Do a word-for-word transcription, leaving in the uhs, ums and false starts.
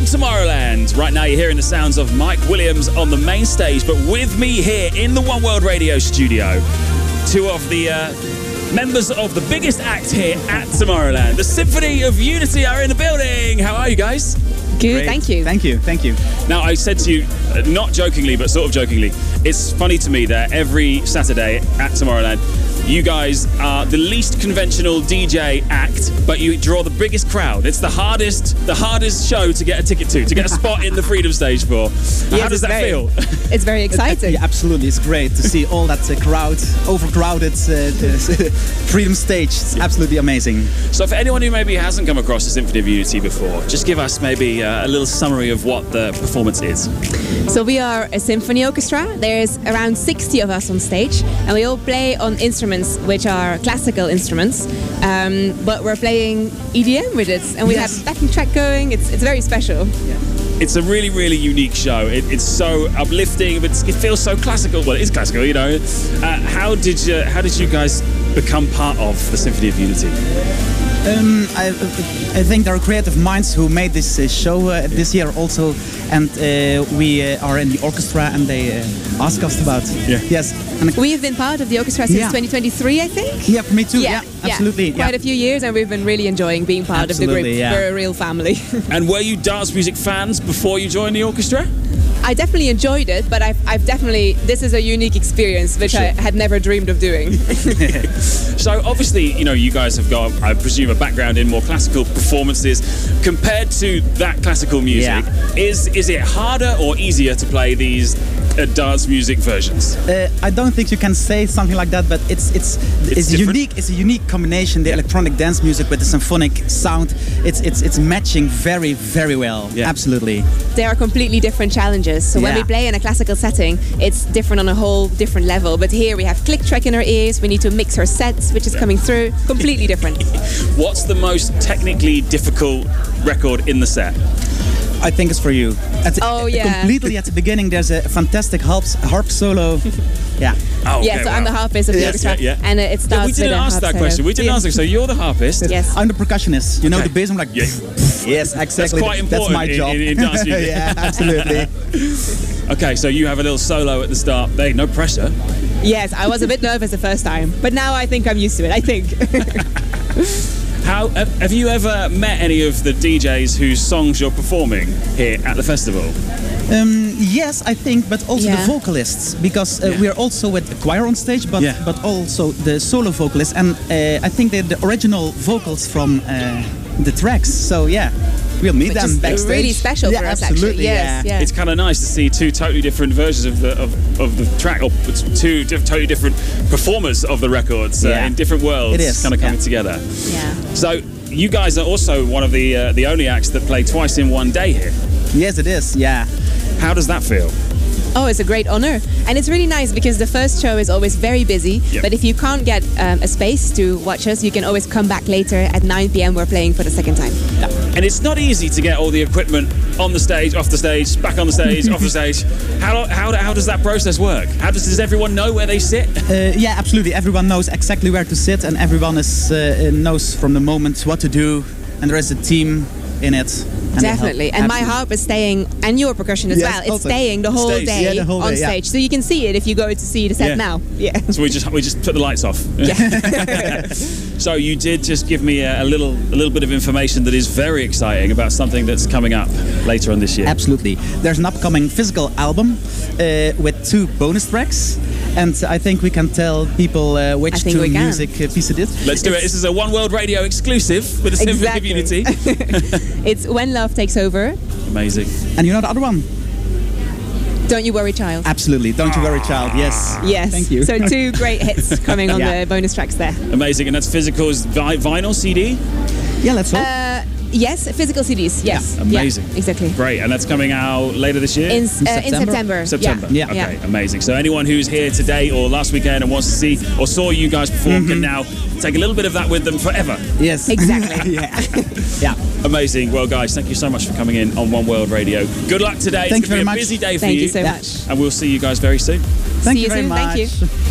Tomorrowland. Right now you're hearing the sounds of Mike Williams on the main stage, but with me here in the One World Radio studio, two of the uh, members of the biggest act here at Tomorrowland. The Symphony of Unity are in the building. How are you guys? Good, Great. thank you. Thank you, thank you. Now, I said to you, uh, not jokingly, but sort of jokingly, it's funny to me that every Saturday at Tomorrowland, you guys are the least conventional D J act, but you draw the biggest crowd. It's the hardest, the hardest show to get a ticket to, to get a spot in the Freedom Stage for. Yes, How does that very, feel? It's very exciting. Yeah, absolutely, it's great to see all that uh, crowd, overcrowded uh, Freedom Stage. It's absolutely amazing. So for anyone who maybe hasn't come across the Symphony of Unity before, just give us maybe uh, a little summary of what the performance is. So we are a symphony orchestra. There's around sixty of us on stage, and we all play on instruments which are classical instruments, um, but we're playing E D M with it, and we Yes. have a backing track going. It's it's very special. It's a really, really unique show. It, it's so uplifting, but it feels so classical. Well, it is classical, you know. Uh, how did you How did you guys become part of the Symphony of Unity? Um, I, I think there are creative minds who made this uh, show uh, this year also, and uh, we uh, are in the orchestra, and they uh, ask us about. Yeah. Yes. And We've been part of the orchestra since Yeah. twenty twenty-three, I think. yeah, for me too. Yeah, absolutely. Quite a few years, and we've been really enjoying being part of the Absolutely, group. yeah. We're a real family. And were you dance music fans before you joined the orchestra? I definitely enjoyed it, but I've, I've definitely, this is a unique experience which I Sure. had never dreamed of doing. So obviously, you know, you guys have got, I presume, a background in more classical performances. Compared to that classical music, Yeah. is is it harder or easier to play these uh, dance music versions? Uh, I don't think you can say something like that, but it's it's It's it's, different? unique. It's a unique combination. The electronic dance music with the symphonic sound. It's it's it's matching very very well. Yeah. Absolutely. There are completely different challenges. So when Yeah. we play in a classical setting, it's different on a whole different level. But here we have click track in our ears. We need to mix our sets, which is coming through. Completely different. What's the most technically difficult record in the set? I think it's for you. At the, Oh, yeah. Completely at the beginning, there's a fantastic harp harp solo. Yeah. Oh, Yeah, so I'm the harpist of the Yes, orchestra, yeah, yeah. and uh, it Yeah, starts we didn't with a ask harp that solo. question. We didn't Yeah. ask. So you're the harpist. Yes. I'm the percussionist. You know Okay. the bass. I'm like, Yeah. yes, exactly. That's quite important That's my in- job. in- in dance music. Yeah, absolutely. Okay, so you have a little solo at the start. Hey, no pressure. Yes, I was a bit nervous the first time, but now I think I'm used to it. I think. How have have you ever met any of the D Js whose songs you're performing here at the festival? Um, yes, I think, but also Yeah. the vocalists, because uh, Yeah. we are also with the choir on stage, but Yeah. but also the solo vocalists, and uh, I think they're the original vocals from uh, the tracks. So yeah, we'll meet Which them is backstage. really special yeah, for us, absolutely, actually. Yes, yeah. yeah. It's kind of nice to see two totally different versions of the of, of the track, or two diff- totally different performers of the records uh, Yeah. in different worlds, It is, kind of coming yeah. together. Yeah. So you guys are also one of the uh, the only acts that play twice in one day here. Yes, it is. Yeah. How does that feel? Oh, it's a great honor. And it's really nice because the first show is always very busy. Yep. But if you can't get um, a space to watch us, you can always come back later at nine p.m. We're playing for the second time. And it's not easy to get all the equipment on the stage, off the stage, back on the stage, off the stage. How, how, how does that process work? How does, does everyone know where they sit? Uh, yeah, absolutely. Everyone knows exactly where to sit, and everyone is uh, knows from the moment what to do. And there is a team in it. and they help. Definitely. And my Absolutely. harp is staying, and your percussion as Yes, well. It's also. staying the whole Stays. day Yeah, the whole on day, yeah. stage. So you can see it if you go to see the set Yeah. now. Yeah. So we just we just put the lights off. Yeah. So you did just give me a, a little a little bit of information that is very exciting about something that's coming up later on this year. Absolutely. There's an upcoming physical album uh, with two bonus tracks, and I think we can tell people uh, which I think two we can. music uh, pieces it is. Let's do it. This is a One World Radio exclusive with the Symphony of Exactly. Unity. It's When Love Takes Over. Amazing. And you know the other one? Don't You Worry, Child. Absolutely. Don't You Worry, Child. Yes. Yes. Thank you. So two great hits coming on Yeah. the bonus tracks there. Amazing. And that's physicals, vi- vinyl, C D? Yeah, let's hope. Uh, yes, physical C Ds. Yes. Yeah, amazing. exactly. Great. And that's coming out later this year? In, uh, in September? September. September. Yeah. Yeah. Okay, amazing. So anyone who's here today or last weekend and wants to see or saw you guys perform can now take a little bit of that with them forever. yes. Exactly. yeah. yeah. Amazing. Well, guys, thank you so much for coming in on One World Radio. Good luck today. Thank it's you going to be very a much. busy day for Thank you. you so Yeah. much. And we'll see you guys very soon. Thank See you you very soon. much. Thank you.